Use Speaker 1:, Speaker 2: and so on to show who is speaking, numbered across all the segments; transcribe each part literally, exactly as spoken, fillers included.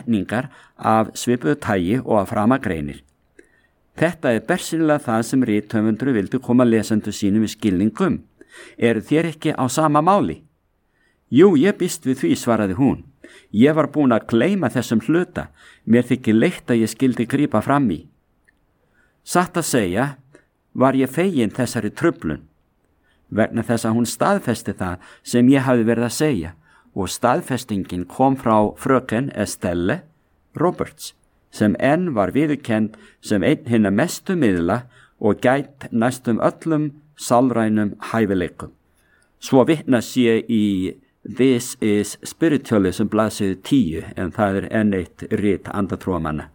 Speaker 1: setningar af svipuðu tagi og að framagreinir. Þetta er bersýnilega það sem rithöfundur vildi koma lesendur sínum í skilningum. Eru þér ekki á sama máli? Jú, ég býst við því, svaraði hún. Ég var búin að gleyma þessum hluta. Mér þykir leitt að ég skildi grípa fram í. Satt að segja var ég fegin þessari truflun, vegna þess að hún staðfesti það sem ég hafði verið að segja, og staðfestingin kom frá fröken Estelle Roberts, sem enn var viðurkennd sem einn hinna mestu miðla og gætt næstum öllum sálrænum hæfileikum. Svo vitna sé í This is Spiritualism blaðsíðu tíu, en það er enn eitt rit andatrúarmanna.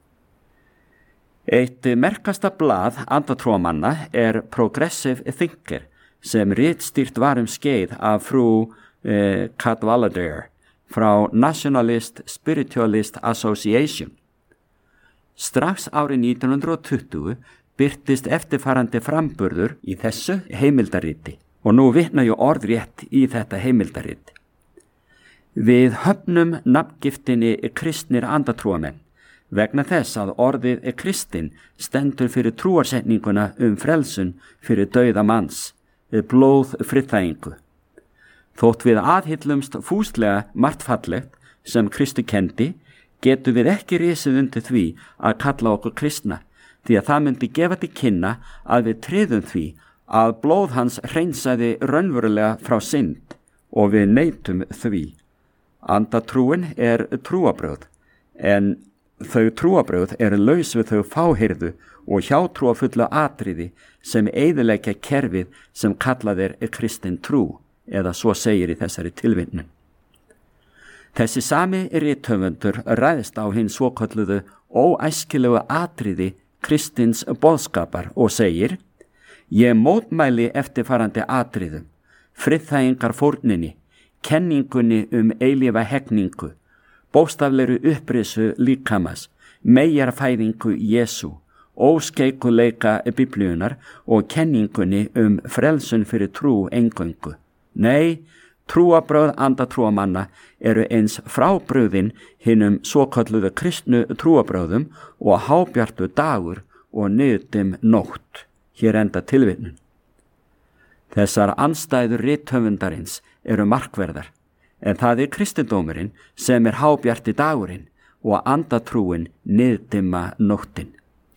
Speaker 1: Eitt merkasta blað andatrúarmanna er Progressive Thinker, sem ritstýrt var um skeið af frú eh, Cadwallader frá Nationalist Spiritualist Association. Strax árið nítján hundrað tuttugu birtist eftirfarandi framburður í þessu heimildarriti, og nú vitna ég orðrétt í þetta heimildarrit. Við höfnum nafngiftinni kristnir andatrúamenn, vegna þess að orðið er kristin stendur fyrir trúarsetninguna um frelsun fyrir dauða manns, blóð friðþægingu. Þótt við aðhyllumst fúslega margt fallegt sem Kristu kendi, getum við ekki risið undir því að kalla okkur kristna, því að það myndi gefa til kynna að við tryðum því að blóð hans hreinsaði raunverulega frá synd, og við neitum því. Andatrúin er trúabrögð, en þau trúabrögð eru laus við þau fáheyrðu og hjátrúafullu atriði sem eyðileggja kerfið sem kallað er kristin trú, eða svo segir í þessari tilvitnun. Þessi sami rithöfundur ræðist á hinn svokölluðu óæskilegu atriði kristins boðskapar og segir: Ég mótmæli eftirfarandi atriðum, friðþægingar fórninni, kenningunni um eilífa hegningu, bóstafleiru upprisu líkamans, meyjarfæðingu Jesú, óskeikuleika biblíunar og kenningunni um frelsun fyrir trú eingöngu. Nei, trúabrögð andatrúamanna eru eins frábrugðin hinum svokölluðu kristnu trúabrögðum og hábjartu dagur og niðdim nótt. Hér enda tilvitnun. Þessar andstæður rithöfundarins eru markverðar, en það er kristindómurinn sem er hábjarti dagurinn og andatrúin niðdimma nóttin.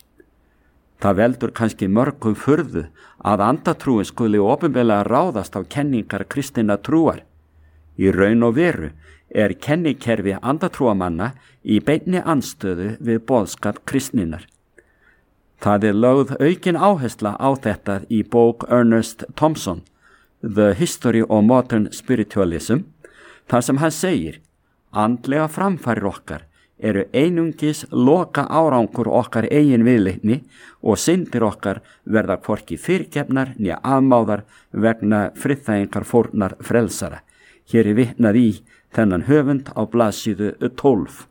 Speaker 1: Það veldur kannski mörgum furðu að andatrúin skuli opinberlega ráðast á kenningar kristinna trúar. Í raun og veru er kennikerfi andatrúamanna í beinni andstöðu við boðskap kristninnar. Það er lögð aukin áhersla á þetta í bók Ernest Thompson, The History of Modern Spiritualism, þar sem hann segir: andlega framfarir okkar eru einungis loka árangur okkar eigin viðleitni og syndir okkar verða hvorki fyrirgefnar né afmáðar vegna friðþægingar fórnar frelsara. Hér er vitnað í þennan höfund á blaðsíðu tólf.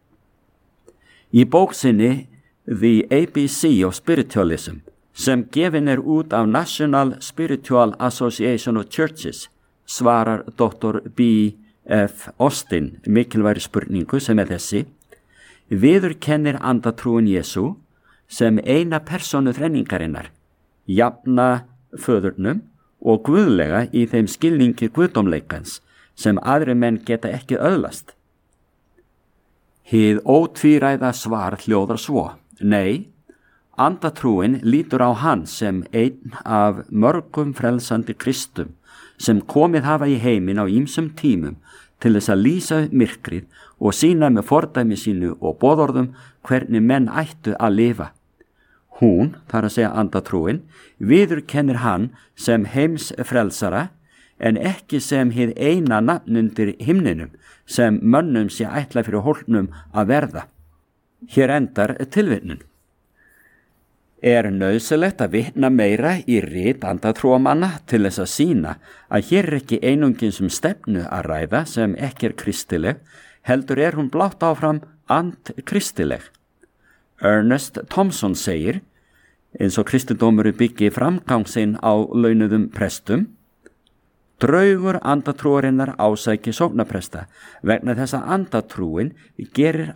Speaker 1: Í bóksinni The A B C of Spiritualism, sem gefin er út af National Spiritual Association of Churches, svarar doktor B F Austin mikilvægri spurningu sem er þessi: viðurkennir andatrúin Jesú sem eina persónu þrenningarinnar, jafna föðurnum og guðlega í þeim skilningi guðdómleikans sem aðri menn geta ekki öðlast. Hið ótvíræða svar hljóðar svo: nei, andatrúin lítur á hann sem einn af mörgum frelsandi Kristum sem komið hafa í heiminn á ýmsum tímum til þess að lýsa upp myrkrið og sýna með fordæmi sínu og boðorðum hvernig menn ættu að lifa. Hún, þar að segja andatrúin, viðurkennir hann sem heims frelsara, en ekki sem hið eina nafn undir himninum sem mönnum sé ætla fyrir hólnum að verða. Hér endar tilvitnun. Er nauðsynlegt að vitna meira í rit andatrúamanna til þess að sýna að hér er ekki einungis um stefnu að ræða sem ekki er kristileg, heldur er hún blátt áfram andkristileg. Ernest Thompson segir, eins og kristindómur byggi framgang sinn á launuðum prestum: draugur andatrúarinnar ásæki sóknarpresta vegna þess að andatrúin gerir